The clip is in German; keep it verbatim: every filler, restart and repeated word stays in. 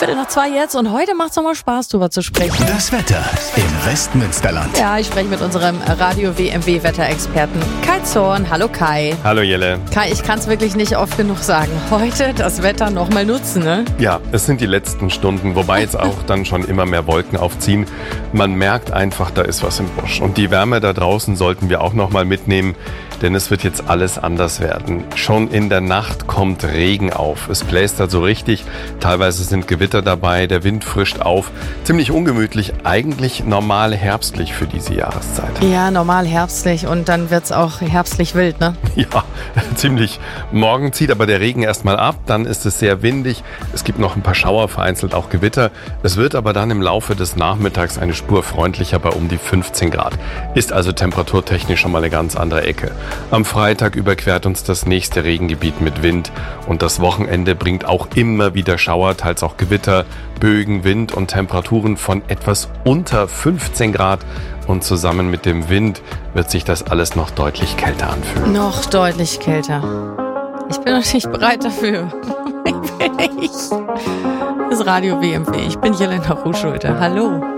Viertel nach zwei jetzt und heute macht es nochmal Spaß, drüber zu sprechen. Das Wetter im Westmünsterland. Ja, ich spreche mit unserem Radio-W M W-Wetterexperten Kai Zorn. Hallo Kai. Hallo Jelle. Kai, ich kann es wirklich nicht oft genug sagen. Heute das Wetter nochmal nutzen, ne? Ja, es sind die letzten Stunden, wobei jetzt auch dann schon immer mehr Wolken aufziehen. Man merkt einfach, da ist was im Busch. Und die Wärme da draußen sollten wir auch nochmal mitnehmen, denn es wird jetzt alles anders werden. Schon in der Nacht kommt Regen auf. Es bläst da so richtig. Teilweise sind Gewitter dabei, der Wind frischt auf. Ziemlich ungemütlich, eigentlich normal herbstlich für diese Jahreszeit. Ja, normal herbstlich und dann wird's auch herbstlich wild, ne? Ja, ziemlich. Morgen zieht aber der Regen erstmal ab, dann ist es sehr windig. Es gibt noch ein paar Schauer, vereinzelt auch Gewitter. Es wird aber dann im Laufe des Nachmittags eine Spur freundlicher bei um die fünfzehn Grad. Ist also temperaturtechnisch schon mal eine ganz andere Ecke. Am Freitag überquert uns das nächste Regengebiet mit Wind und das Wochenende bringt auch immer wieder Schauer, teils auch Gewitter, Bögen, Wind und Temperaturen von etwas unter fünfzehn Grad. Und zusammen mit dem Wind wird sich das alles noch deutlich kälter anfühlen. Noch deutlich kälter. Ich bin noch nicht bereit dafür. Ich bin nicht. Das Radio W M W. Ich bin Jelena Ruhschulte. Hallo.